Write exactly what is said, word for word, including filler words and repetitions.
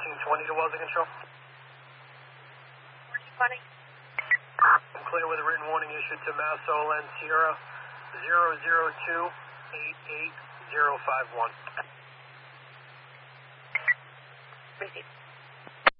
fourteen twenty to Welding Control. fourteen twenty. I'm clear with a written warning issued to Mass Olan Sierra zero zero two eight eight zero five one. Receive.